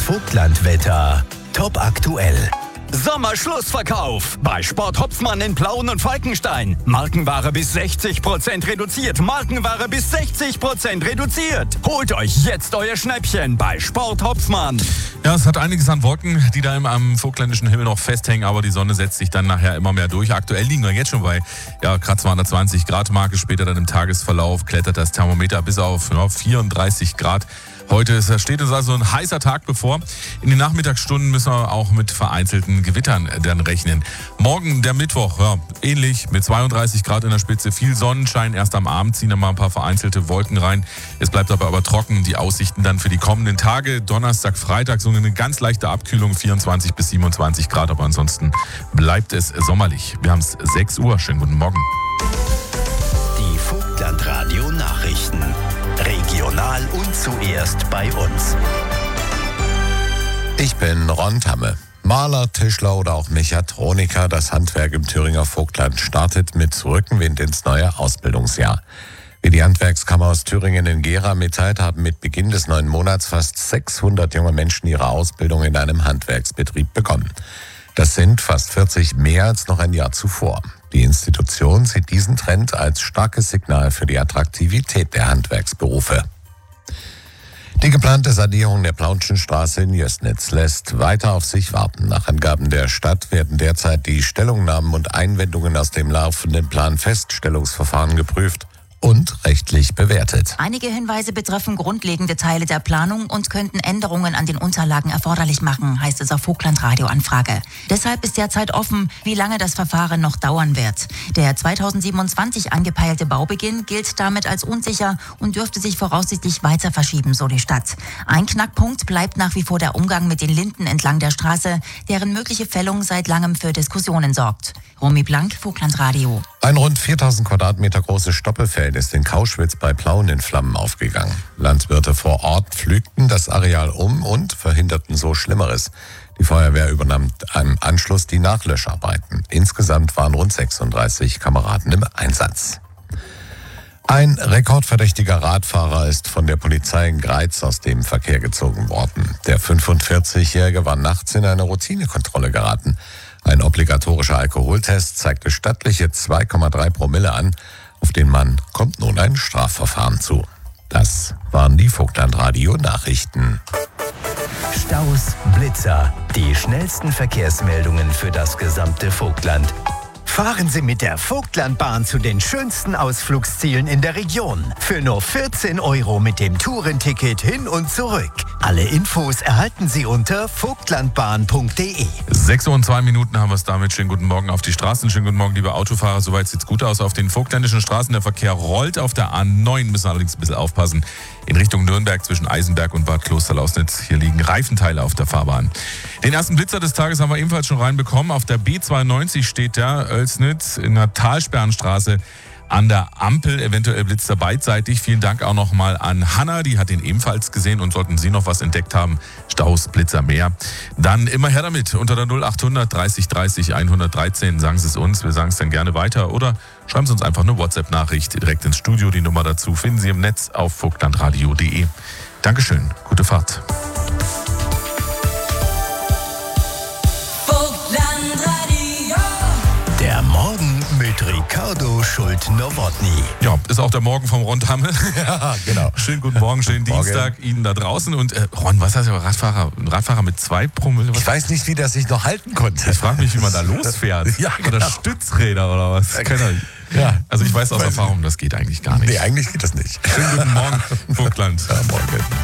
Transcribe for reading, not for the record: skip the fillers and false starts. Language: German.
Vogtlandwetter. Top aktuell. Sommerschlussverkauf bei Sport Hopfmann in Plauen und Falkenstein. Markenware bis 60% reduziert. Markenware bis 60% reduziert. Holt euch jetzt euer Schnäppchen bei Sport Hopfmann. Ja, es hat einiges an Wolken, die da am vogtländischen Himmel noch festhängen, aber die Sonne setzt sich dann nachher immer mehr durch. Aktuell liegen wir jetzt schon bei gerade 220 Grad Marke. Später dann im Tagesverlauf klettert das Thermometer bis auf 34 Grad. Heute steht uns also ein heißer Tag bevor. In den Nachmittagsstunden müssen wir auch mit vereinzelten Gewittern dann rechnen. Morgen, der Mittwoch, ähnlich mit 32 Grad in der Spitze. Viel Sonnenschein. Erst am Abend ziehen dann mal ein paar vereinzelte Wolken rein. Es bleibt aber trocken. Die Aussichten dann für die kommenden Tage. Donnerstag, Freitag so eine ganz leichte Abkühlung. 24 bis 27 Grad. Aber ansonsten bleibt es sommerlich. Wir haben es 6 Uhr. Schönen guten Morgen. Die Vogtlandradio Nachrichten. Regional und zuerst bei uns. Ich bin Ron Tamme. Maler, Tischler oder auch Mechatroniker. Das Handwerk im Thüringer Vogtland startet mit Rückenwind ins neue Ausbildungsjahr. Wie die Handwerkskammer aus Thüringen in Gera mitteilt, haben mit Beginn des neuen Monats fast 600 junge Menschen ihre Ausbildung in einem Handwerksbetrieb begonnen. Das sind fast 40 mehr als noch ein Jahr zuvor. Die Institution sieht diesen Trend als starkes Signal für die Attraktivität der Handwerksberufe. Die geplante Sanierung der Plaunschen Straße in Jößnitz lässt weiter auf sich warten. Nach Angaben der Stadt werden derzeit die Stellungnahmen und Einwendungen aus dem laufenden Planfeststellungsverfahren geprüft und rechtlich bewertet. Einige Hinweise betreffen grundlegende Teile der Planung und könnten Änderungen an den Unterlagen erforderlich machen, heißt es auf Vogtlandradio-Anfrage. Deshalb ist derzeit offen, wie lange das Verfahren noch dauern wird. Der 2027 angepeilte Baubeginn gilt damit als unsicher und dürfte sich voraussichtlich weiter verschieben, so die Stadt. Ein Knackpunkt bleibt nach wie vor der Umgang mit den Linden entlang der Straße, deren mögliche Fällung seit langem für Diskussionen sorgt. Romy Blank, Vogtlandradio. Ein rund 4000 Quadratmeter großes Stoppelfeld ist in Kauschwitz bei Plauen in Flammen aufgegangen. Landwirte vor Ort pflügten das Areal um und verhinderten so Schlimmeres. Die Feuerwehr übernahm im Anschluss die Nachlöscharbeiten. Insgesamt waren rund 36 Kameraden im Einsatz. Ein rekordverdächtiger Radfahrer ist von der Polizei in Greiz aus dem Verkehr gezogen worden. Der 45-Jährige war nachts in eine Routinekontrolle geraten. Ein obligatorischer Alkoholtest zeigte stattliche 2,3 Promille an. Auf den Mann kommt nun ein Strafverfahren zu. Das waren die Vogtlandradio-Nachrichten. Staus, Blitzer, die schnellsten Verkehrsmeldungen für das gesamte Vogtland. Fahren Sie mit der Vogtlandbahn zu den schönsten Ausflugszielen in der Region. Für nur 14 € mit dem Tourenticket hin und zurück. Alle Infos erhalten Sie unter vogtlandbahn.de. 6 Uhr und 2 Minuten haben wir es damit. Schönen guten Morgen auf die Straßen. Schönen guten Morgen, liebe Autofahrer. Soweit sieht es gut aus auf den vogtländischen Straßen. Der Verkehr rollt auf der A9. Müssen allerdings ein bisschen aufpassen. In Richtung Nürnberg zwischen Eisenberg und Bad Klosterlausnitz. Hier liegen Reifenteile auf der Fahrbahn. Den ersten Blitzer des Tages haben wir ebenfalls schon reinbekommen. Auf der B92 steht der Oelsnitz in der Talsperrenstraße an der Ampel. Eventuell blitzt er beidseitig. Vielen Dank auch nochmal an Hanna. Die hat ihn ebenfalls gesehen. Und sollten Sie noch was entdeckt haben, Staus, Blitzer, mehr, dann immer her damit. Unter der 0800 30 30 113 sagen Sie es uns. Wir sagen es dann gerne weiter. Oder schreiben Sie uns einfach eine WhatsApp-Nachricht direkt ins Studio. Die Nummer dazu finden Sie im Netz auf vogtlandradio.de. Dankeschön. Gute Fahrt. Der Morgen mit Ricardo Schult-Nowotny. Ja, ist auch der Morgen vom Ron Tamme. Ja, genau. Schönen guten Morgen, schönen Dienstag Ihnen da draußen. Und Ron, was heißt aber ein Radfahrer mit 2 Promille? Ich weiß nicht, wie der sich noch halten konnte. Ich frage mich, wie man da losfährt. Ja, genau. Oder Stützräder oder was. Ja. Also ich weiß aus Erfahrung, das geht eigentlich gar nicht. Nee, eigentlich geht das nicht. Schönen guten Morgen, Vogtland. Ja, morgen.